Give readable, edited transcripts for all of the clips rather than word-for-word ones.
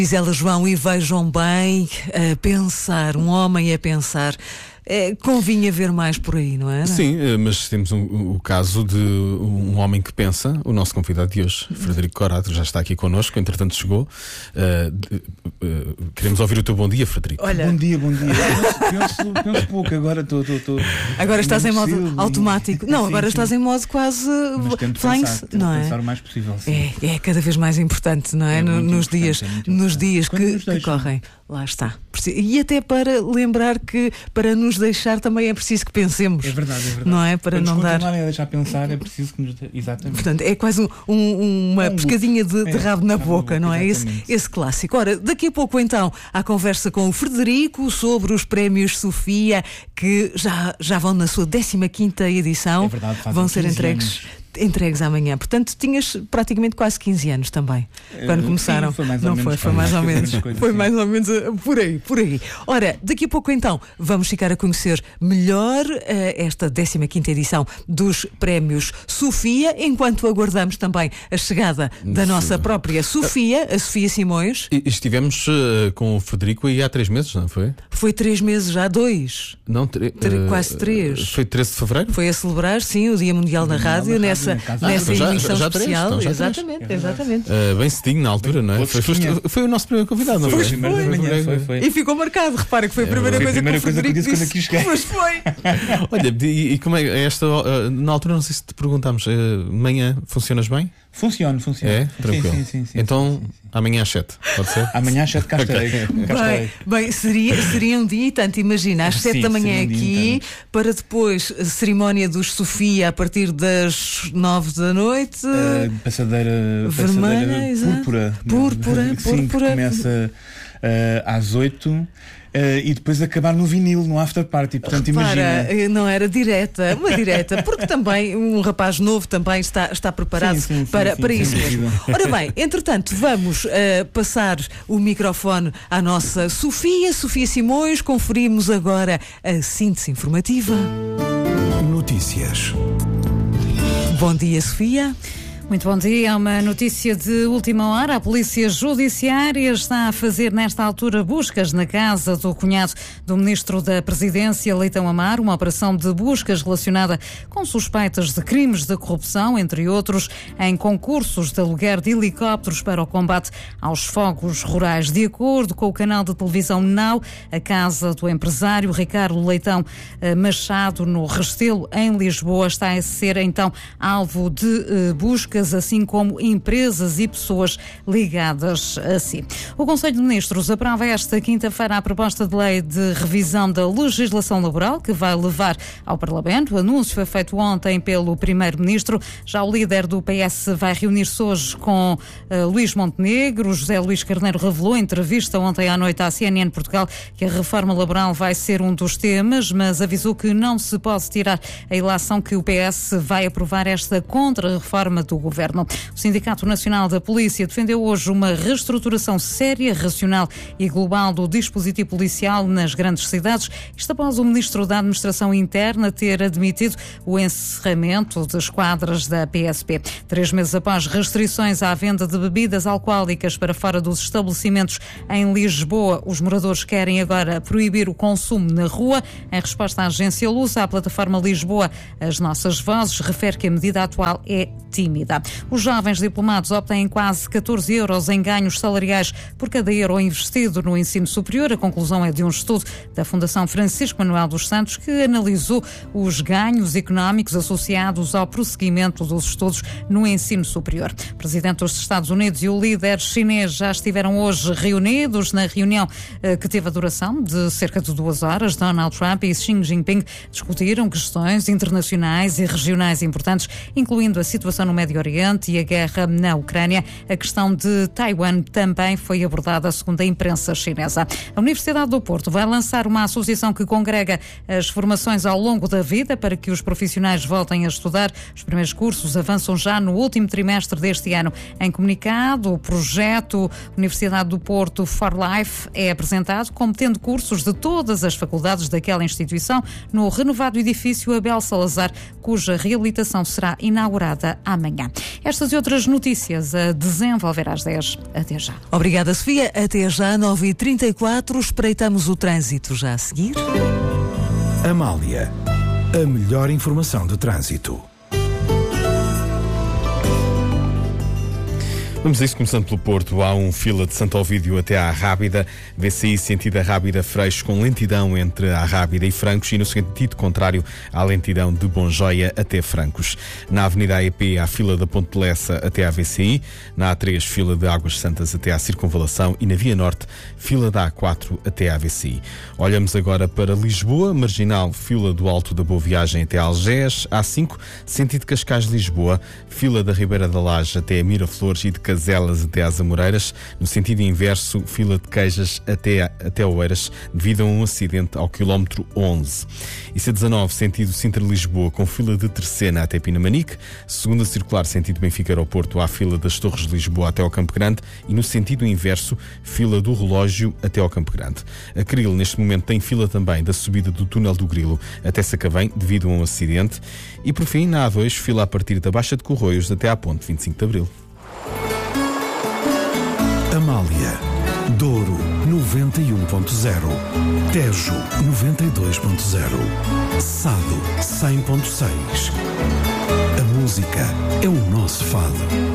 Diz ela, João, e vejam bem, a pensar, um homem a pensar. Convinha ver mais por aí, não é? Sim, mas temos o caso de um homem que pensa, o nosso convidado de hoje, Frederico Corado, já está aqui connosco, entretanto chegou. Queremos ouvir o teu bom dia, Frederico. Olha, bom dia. Penso pouco, agora estou. Agora estás em modo automático. Não, agora estás em modo quase flying, não é? Pensar o mais possível. Sim. É cada vez mais importante, não é? Nos dias que correm. Lá está. E até para lembrar que para nos deixar também é preciso que pensemos. É verdade. Não é? Para não dar. a deixar pensar, é preciso que nos. Exatamente. Portanto, é quase uma pescadinha de rabo na boca, não é? Esse clássico. Ora, daqui a pouco então há conversa com o Frederico sobre os prémios Sofia, que já vão na sua 15ª edição. É verdade, vão ser entregues amanhã. Portanto, tinhas praticamente quase 15 anos também, quando começaram. Sim, foi mais ou menos por aí. Ora, daqui a pouco então vamos ficar a conhecer melhor esta 15ª edição dos prémios Sofia, enquanto aguardamos também a chegada da nossa própria Sofia, a Sofia Simões. Estivemos com o Frederico aí há 3 meses, não foi? Foi 3 meses já, 2. Não, quase 3. Foi 13 de fevereiro? Foi a celebrar, sim, o Dia Mundial da Rádio, nessa emissão especial. 3, exatamente. Bem cedinho na altura, não é? Foi o nosso primeiro convidado, não foi? Foi. E ficou marcado, repara que foi a primeira coisa que eu disse quando aqui cheguei. Mas foi. Olha, e como é esta? Na altura, não sei se te perguntámos, amanhã funcionas bem? Funciona. É? Tranquilo. Sim. Então, amanhã às 7, pode ser? Amanhã às 7 cá estarei. Bem, seria um dia e tanto, imagina, às 7 da manhã aqui, para depois a cerimónia dos Sofia a partir das 9 da noite. Passadeira vermelha, púrpura. Sim, que começa às 8. E depois acabar no vinil, no after party. Portanto, imagina. Não era uma direta, porque também um rapaz novo também está preparado para isso mesmo. Ora bem, entretanto, vamos passar o microfone à nossa Sofia Simões. Conferimos agora a síntese informativa. Notícias. Bom dia, Sofia. Muito bom dia. É uma notícia de última hora. A Polícia Judiciária está a fazer, nesta altura, buscas na casa do cunhado do Ministro da Presidência, Leitão Amaro, uma operação de buscas relacionada com suspeitas de crimes de corrupção, entre outros, em concursos de aluguer de helicópteros para o combate aos fogos rurais. De acordo com o canal de televisão Now, a casa do empresário Ricardo Leitão Machado, no Restelo, em Lisboa, está a ser, então, alvo de buscas, assim como empresas e pessoas ligadas a si. O Conselho de Ministros aprova esta quinta-feira a proposta de lei de revisão da legislação laboral, que vai levar ao Parlamento. O anúncio foi feito ontem pelo Primeiro-Ministro. Já o líder do PS vai reunir-se hoje com Luís Montenegro. José Luís Carneiro revelou em entrevista ontem à noite à CNN Portugal que a reforma laboral vai ser um dos temas, mas avisou que não se pode tirar a ilação que o PS vai aprovar esta contra-reforma do Governo. O Sindicato Nacional da Polícia defendeu hoje uma reestruturação séria, racional e global do dispositivo policial nas grandes cidades, isto após o Ministro da Administração Interna ter admitido o encerramento de esquadras da PSP. 3 meses após restrições à venda de bebidas alcoólicas para fora dos estabelecimentos em Lisboa, os moradores querem agora proibir o consumo na rua. Em resposta à agência Lusa, a plataforma Lisboa As Nossas Vozes refere que a medida atual é tímida. Os jovens diplomados obtêm quase 14 euros em ganhos salariais por cada euro investido no ensino superior. A conclusão é de um estudo da Fundação Francisco Manuel dos Santos, que analisou os ganhos económicos associados ao prosseguimento dos estudos no ensino superior. O presidente dos Estados Unidos e o líder chinês já estiveram hoje reunidos. Na reunião, que teve a duração de cerca de 2 horas, Donald Trump e Xi Jinping discutiram questões internacionais e regionais importantes, incluindo a situação no Médio Oriente e a guerra na Ucrânia. A questão de Taiwan também foi abordada, segundo a imprensa chinesa. A Universidade do Porto vai lançar uma associação que congrega as formações ao longo da vida para que os profissionais voltem a estudar. Os primeiros cursos avançam já no último trimestre deste ano. Em comunicado, o projeto Universidade do Porto for Life é apresentado como tendo cursos de todas as faculdades daquela instituição no renovado edifício Abel Salazar, cuja reabilitação será inaugurada amanhã. manhã. Estas e outras notícias a desenvolver às 10. Até já. Obrigada, Sofia. Até já, 9h34. Espreitamos o trânsito já a seguir. Amália, a melhor informação de trânsito. Vamos a isso, começando pelo Porto. Há fila de Santo Ovídio até à Rábida, VCI sentido a Rábida Freixo, com lentidão entre a Rábida e Francos, e no sentido contrário há lentidão de Bonjoia até Francos. Na Avenida AEP há fila da Ponte de Lessa até à VCI, na A3 fila de Águas Santas até à Circunvalação e na Via Norte fila da A4 até à VCI. Olhamos agora para Lisboa, marginal fila do Alto da Boa Viagem até a Algés, A5 sentido Cascais-Lisboa, fila da Ribeira da Laje até a Miraflores e de Caselas até às Amoreiras, no sentido inverso, fila de Queijas até Oeiras, devido a um acidente ao quilómetro 11. E C19, sentido Sintra-Lisboa, com fila de Terceira até Pinamanique, segunda circular, sentido Benfica-Aeroporto, há fila das Torres de Lisboa até ao Campo Grande e, no sentido inverso, fila do Relógio até ao Campo Grande. A Cril, neste momento, tem fila também da subida do Túnel do Grilo até Sacavém, devido a um acidente. E, por fim, na A2, fila a partir da Baixa de Corroios até à Ponte 25 de Abril. Amália, Douro 91.0, Tejo 92.0, Sado 100.6. A música é o nosso fado.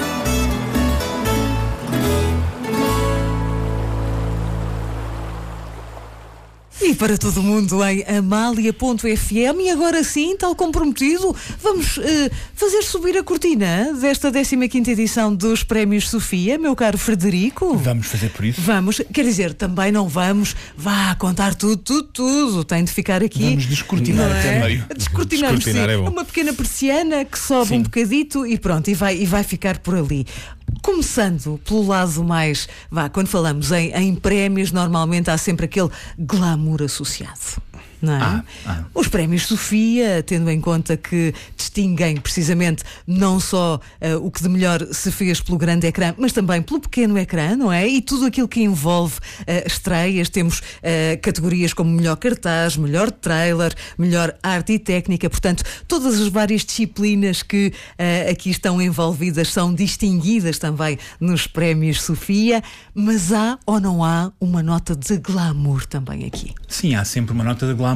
E para todo mundo em Amália.fm. E agora sim, tal como prometido, vamos fazer subir a cortina desta 15ª edição dos Prémios Sofia, meu caro Frederico. Vamos fazer por isso? Vamos, quer dizer, também não vamos contar tudo. Tem de ficar aqui. Vamos descortinar até meio. Descortinar, sim. É bom. Uma pequena persiana que sobe um bocadito e pronto, e vai ficar por ali. Começando pelo lado mais, quando falamos em prémios, normalmente há sempre aquele glamour associado. Não é? Os Prémios Sofia, tendo em conta que distinguem precisamente não só o que de melhor se fez pelo grande ecrã, mas também pelo pequeno ecrã, não é? E tudo aquilo que envolve estreias. Temos categorias como melhor cartaz, melhor trailer, melhor arte e técnica. Portanto, todas as várias disciplinas que aqui estão envolvidas são distinguidas também nos Prémios Sofia. Mas há ou não há uma nota de glamour também aqui? Sim, há sempre uma nota de glamour.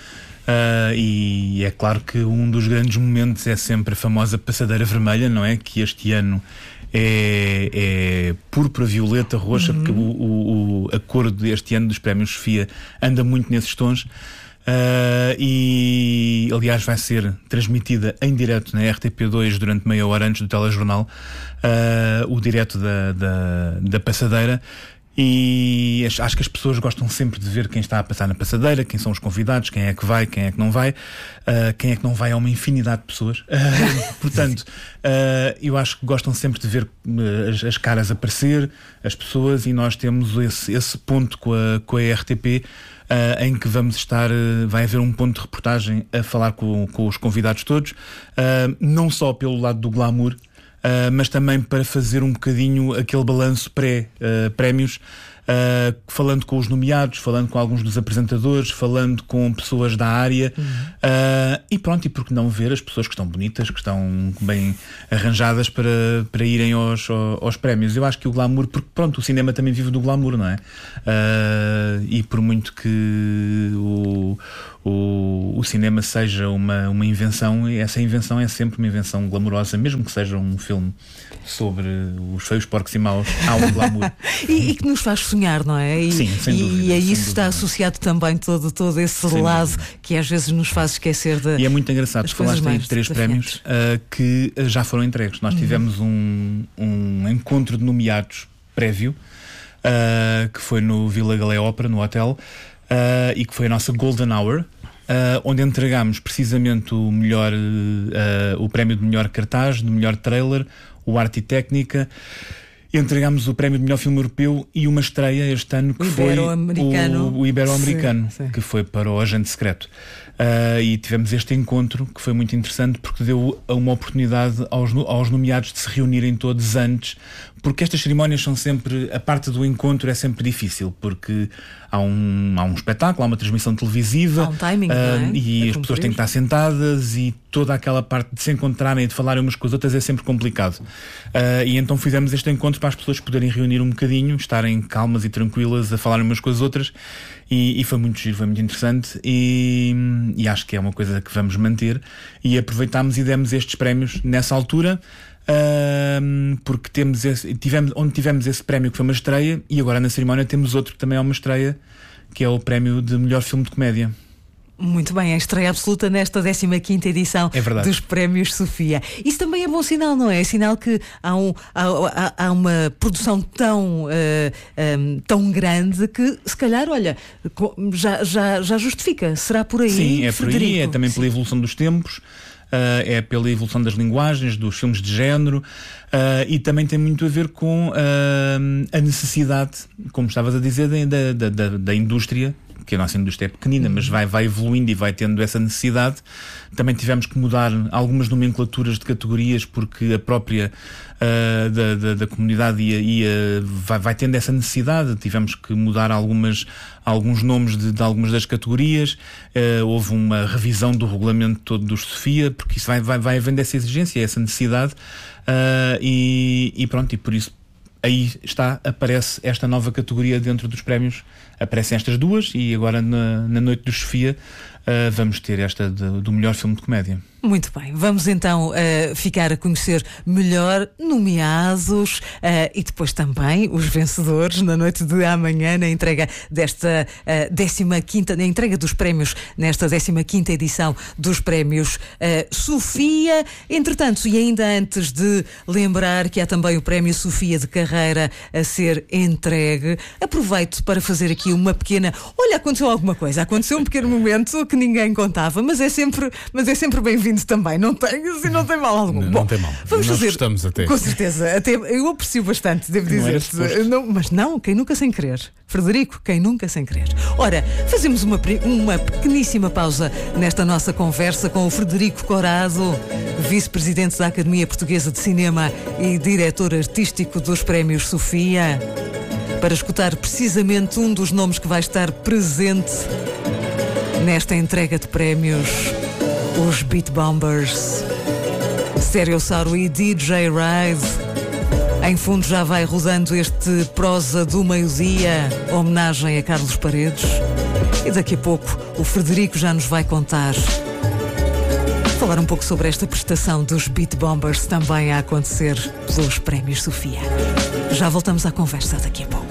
E é claro que um dos grandes momentos é sempre a famosa passadeira vermelha, não é? Que este ano é púrpura, violeta, roxa, porque a cor deste ano dos Prémios Sofia anda muito nesses tons. E aliás vai ser transmitida em direto na RTP2 durante meia hora antes do telejornal, o direto da passadeira. E acho que as pessoas gostam sempre de ver quem está a passar na passadeira, quem são os convidados, quem é que vai, quem é que não vai. Quem é que não vai é uma infinidade de pessoas. Portanto, eu acho que gostam sempre de ver as caras aparecer, as pessoas, e nós temos esse ponto com a RTP, em que vamos estar, vai haver um ponto de reportagem a falar com os convidados todos, não só pelo lado do glamour, mas também para fazer um bocadinho aquele balanço pré-prémios, falando com os nomeados, falando com alguns dos apresentadores, falando com pessoas da área, e pronto, e por que não ver as pessoas que estão bonitas, que estão bem arranjadas para irem aos prémios. Eu acho que o glamour, porque pronto, o cinema também vive do glamour, não é? E por muito que o cinema seja uma invenção, essa invenção é sempre uma invenção glamourosa, mesmo que seja um filme sobre os feios, porcos e maus, há um glamour. e que nos faz sonhar, não é? Sim, sem dúvida. E a isso está associado também todo esse lado que às vezes nos faz esquecer de. E é muito engraçado, falaste aí de 3 prémios que já foram entregues. Nós tivemos um encontro de nomeados prévio, que foi no Vila Galé Ópera, no hotel, e que foi a nossa Golden Hour, onde entregámos precisamente o prémio de melhor cartaz, de melhor trailer, o arte e técnica. Entregámos o prémio de melhor filme europeu e uma estreia este ano que foi o Ibero-Americano, que foi para o Agente Secreto. E tivemos este encontro que foi muito interessante, porque deu uma oportunidade aos nomeados de se reunirem todos antes, porque estas cerimónias são sempre, a parte do encontro é sempre difícil, porque há um espetáculo, há uma transmissão televisiva, há um timing, não é? E as pessoas têm que estar sentadas, e toda aquela parte de se encontrarem e de falarem umas com as outras é sempre complicado. E então fizemos este encontro para as pessoas poderem reunir um bocadinho, estarem calmas e tranquilas a falarem umas com as outras, e foi muito giro, foi muito interessante, e acho que é uma coisa que vamos manter, e aproveitámos e demos estes prémios nessa altura, porque onde tivemos esse prémio que foi uma estreia, e agora na cerimónia temos outro que também é uma estreia, que é o prémio de melhor filme de comédia. Muito bem, a estreia absoluta nesta 15ª edição dos Prémios Sofia. Isso também é bom sinal, não é? É sinal que há uma produção tão grande que, se calhar, olha, já justifica. Será por aí? Sim, é Frederico? Por aí, é também pela evolução dos tempos. É pela evolução das linguagens, dos filmes de género, e também tem muito a ver com a necessidade, como estavas a dizer, da indústria, que a nossa indústria é pequenina, mas vai evoluindo e vai tendo essa necessidade. Também tivemos que mudar algumas nomenclaturas de categorias, porque a própria da comunidade vai tendo essa necessidade. Tivemos que mudar alguns nomes de algumas das categorias. Houve uma revisão do regulamento todo dos Sofia, porque isso vai havendo essa exigência, essa necessidade, e pronto, e por isso aí aparece esta nova categoria dentro dos prémios. Aparecem estas duas, e agora na noite dos Sofia vamos ter esta do melhor filme de comédia. Muito bem, vamos então ficar a conhecer melhor nomeados e depois também os vencedores na noite de amanhã, na entrega desta 15ª, na entrega dos prémios nesta 15ª edição dos Prémios Sofia. Entretanto, e ainda antes de lembrar que há também o Prémio Sofia de Carreira a ser entregue, aproveito para fazer aqui uma pequena... Olha, aconteceu alguma coisa, aconteceu um pequeno momento que ninguém contava, mas é sempre bem-vindo também, não tem mal algum. Não tem mal. Vamos Nós fazer, gostamos até. com certeza, até eu aprecio bastante, devo dizer. Mas não, quem nunca sem querer. Frederico, quem nunca sem querer. Ora, fazemos uma pequeníssima pausa nesta nossa conversa com o Frederico Corado, vice-presidente da Academia Portuguesa de Cinema e diretor artístico dos Prémios Sofia, para escutar precisamente um dos nomes que vai estar presente nesta entrega de prémios: os Beat Bombers, Stereossauro e DJ Ride. Em fundo já vai rodando este Prosa do Meio-Dia, homenagem a Carlos Paredes. E daqui a pouco o Frederico já nos vai falar um pouco sobre esta prestação dos Beat Bombers também a acontecer pelos Prémios Sofia. Já voltamos à conversa daqui a pouco.